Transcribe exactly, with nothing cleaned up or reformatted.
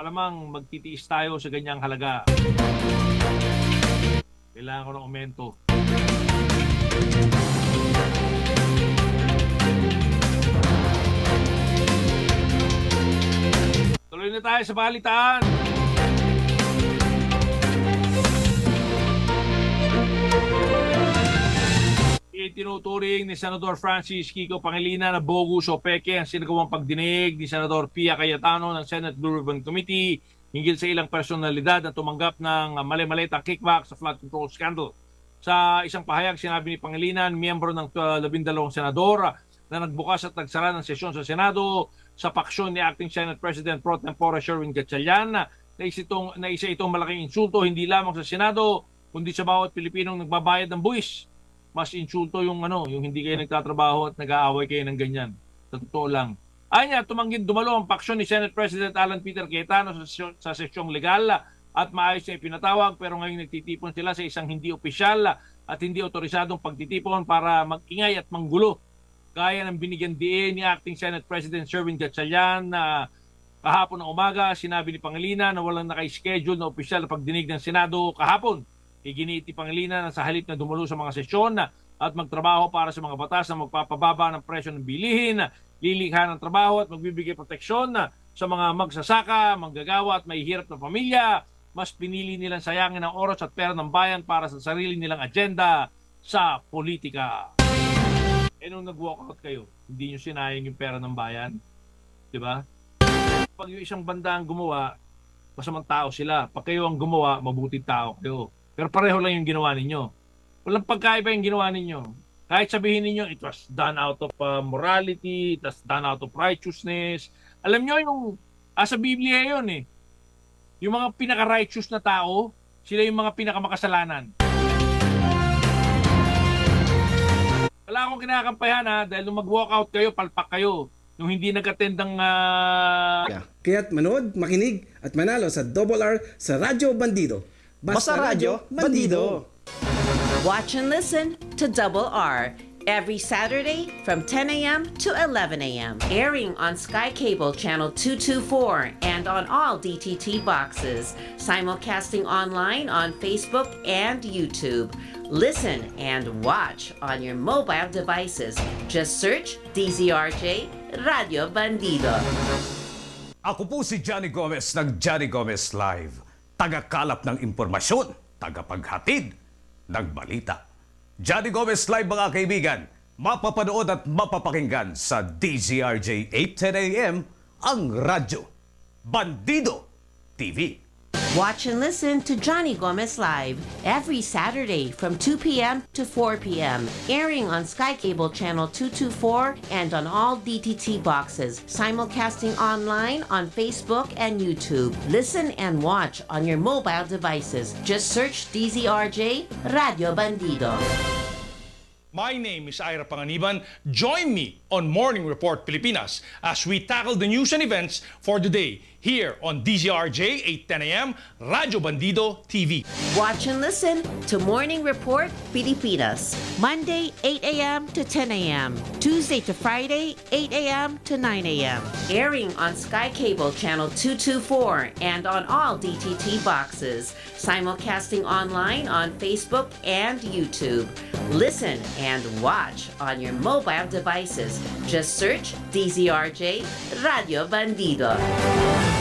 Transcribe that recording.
malamang magtitiis tayo sa ganyang halaga. Kailangan ko ng aumento. Tuloy na tayo sa balitaan. Itinuturing ni Senador Francis Kiko Pangilinan na bogus o peke ang sinagawang pagdinig ni Senador Pia Cayetano ng Senate Blue Ribbon Committee hinggil sa ilang personalidad na tumanggap ng mali-malitang kickback sa flood control scandal. Sa isang pahayag, sinabi ni Pangilinan, miyembro ng labindalawang senador na nagbukas at nagsara ng sesyon sa Senado sa paksyon ni Acting Senate President Pro Tempore Sherwin Gatchalian na isa itong, na isa itong malaking insulto hindi lamang sa Senado kundi sa bawat Pilipinong nagbabayad ng buwis. Mas insulto yung ano, yung hindi kayo nagtatrabaho at nag-aaway kayo ng ganyan. Sa totoo lang. Anya, tumangging dumalo ang paksyon ni Senate President Alan Peter Cayetano sa, sa sesyong legal at maayos na ipinatawag pero ngayon nagtitipon sila sa isang hindi opisyal at hindi otorisadong pagtitipon para mag-ingay at manggulo. Gaya ng binigyan diin ni Acting Senate President Sherwin Gatchalian na kahapon ng umaga, sinabi ni Pangilinan na walang naka-schedule na opisyal na pagdinig ng Senado kahapon. Iginiit ni Pangilinan na sa halip na dumalo sa mga sesyon at magtrabaho para sa mga batas na magpapababa ng presyo ng bilihin, lilikha ng trabaho at magbibigay proteksyon sa mga magsasaka, manggagawa at mahihirap na pamilya, mas pinili nilang sayangin ang oras at pera ng bayan para sa sarili nilang agenda sa politika. E nung nag-walkout kayo, hindi nyo sinayang yung pera ng bayan? Diba? Pag yung isang banda ang gumawa, masamang tao sila. Pag kayo ang gumawa, mabuting tao kayo. Pero pareho lang yung ginawa ninyo. Walang pagkaiba yung ginawa ninyo. Kahit sabihin ninyo, it was done out of uh, morality, it was done out of righteousness. Alam nyo yung, ah, sa Biblia yun eh. Yung mga pinaka-righteous na tao, sila yung mga pinaka-makasalanan. Wala akong kinakampayan ha, dahil nung mag-walkout kayo, palpak kayo. Nung hindi nag-attend ng... Uh... Kaya't manood, makinig at manalo sa Double R sa Radyo Bandido. Basta Radyo Bandido. Watch and listen to Double R every Saturday from ten a.m. to eleven a.m. Airing on Sky Cable Channel two twenty-four and on all D T T boxes. Simulcasting online on Facebook and YouTube. Listen and watch on your mobile devices. Just search D Z R J Radio Bandido. Ako po si Johnny Gomez ng Johnny Gomez Live. Tagakalap ng impormasyon, tagapaghatid ng balita. Johnny Gomez Live mga kaibigan, mapapanood at mapapakinggan sa D Z R J eight ten a.m. ang Radyo Bandido T V. Watch and listen to Johnny Gomez Live every Saturday from two p.m. to four p.m. Airing on Sky Cable Channel two twenty-four and on all D T T boxes. Simulcasting online on Facebook and YouTube. Listen and watch on your mobile devices. Just search D Z R J Radio Bandido. My name is Ira Panganiban. Join me on Morning Report Pilipinas as we tackle the news and events for the day here on D Z R J eight ten a.m. Radyo Bandido T V. Watch and listen to Morning Report Pilipinas. Monday, eight a.m. to ten a.m. Tuesday to Friday, eight a.m. to nine a.m. Airing on Sky Cable Channel two twenty-four and on all D T T boxes. Simulcasting online on Facebook and YouTube. Listen and watch on your mobile devices. Just search D Z R J Radio Bandido.